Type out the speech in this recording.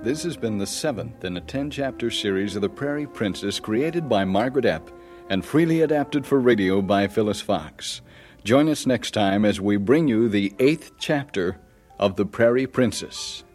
This has been the 7th in a 10-chapter series of The Prairie Princess, created by Margaret Epp and freely adapted for radio by Phyllis Fox. Join us next time as we bring you the 8th chapter of The Prairie Princess.